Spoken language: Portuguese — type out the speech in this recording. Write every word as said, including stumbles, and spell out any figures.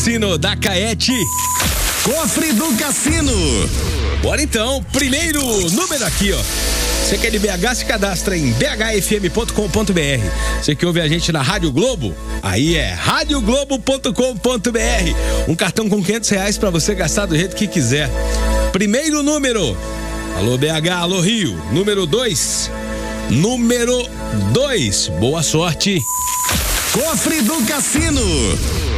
Cassino da Caete. Cofre do Cassino. Bora então, primeiro número aqui, ó. Você que é de B H, se cadastra em b h f m ponto com ponto b r. Você que ouve a gente na Rádio Globo, aí é rádio globo ponto com ponto b r. Um cartão com quinhentos reais pra você gastar do jeito que quiser. Primeiro número. Alô B H, alô Rio. Número dois. Número dois. Boa sorte. Cofre do Cassino.